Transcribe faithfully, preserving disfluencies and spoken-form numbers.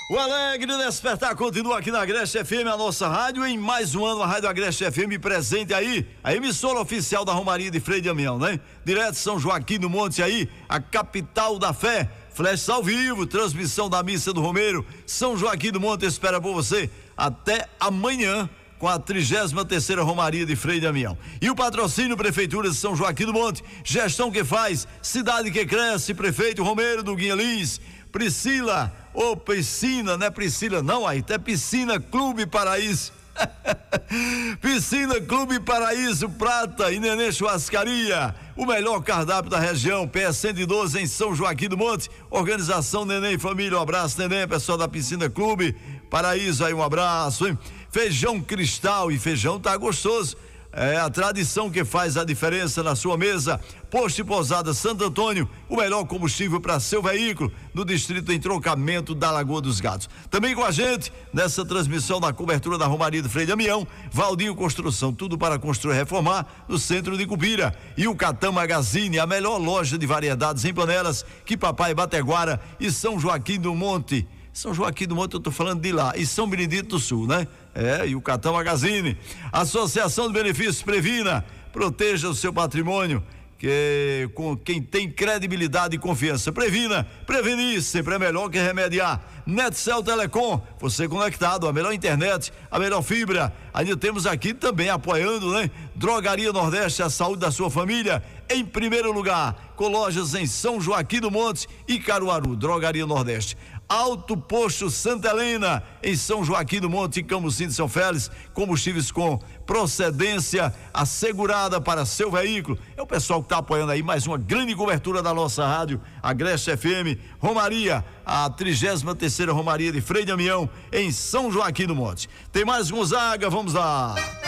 O Alegre Despertar continua aqui na Agreste F M, a nossa rádio, em mais um ano a Rádio Agreste F M presente aí, a emissora oficial da Romaria de Frei Damião, né? Direto de São Joaquim do Monte aí, a capital da fé, flash ao vivo, transmissão da missa do Romeiro, São Joaquim do Monte espera por você até amanhã com a trigésima terceira Romaria de Frei Damião. E o patrocínio Prefeitura de São Joaquim do Monte, gestão que faz, cidade que cresce, prefeito Romeiro do Guinha Lins, Priscila, ô piscina, não é Priscila não, aí é Piscina Clube Paraíso. Piscina Clube Paraíso Prata e Nenê Churrascaria, o melhor cardápio da região, P S cento e doze em São Joaquim do Monte, organização Nenê e Família, um abraço Nenê, pessoal da Piscina Clube Paraíso aí, um abraço, hein? Feijão Cristal, e feijão tá gostoso, é a tradição que faz a diferença na sua mesa. Posto e Pousada Santo Antônio, o melhor combustível para seu veículo, no distrito em Trocamento da Lagoa dos Gatos. Também com a gente, nessa transmissão da cobertura da Romaria do Frei Damião, Valdinho Construção, tudo para construir e reformar, no centro de Cupira. E o Catam Magazine, a melhor loja de variedades em panelas, que Papai Bateguara e São Joaquim do Monte. São Joaquim do Monte, eu tô falando de lá, e São Benedito do Sul, né? É, e o Catam Magazine. Associação de Benefícios Previna, proteja o seu patrimônio, que com quem tem credibilidade e confiança. Previna, prevenir sempre é melhor que remediar. Netcel Telecom, você conectado, a melhor internet, a melhor fibra. Ainda temos aqui também apoiando, né? Drogaria Nordeste, a saúde da sua família em primeiro lugar, com lojas em São Joaquim do Monte e Caruaru. Drogaria Nordeste. Alto Posto Santa Helena, em São Joaquim do Monte e Camusim de São Félix, combustíveis com procedência assegurada para seu veículo. É o pessoal que está apoiando aí mais uma grande cobertura da nossa rádio, Agreste F M, Romaria, a trigésima terceira Romaria de Frei Damião, em São Joaquim do Monte. Tem mais Gonzaga, vamos lá.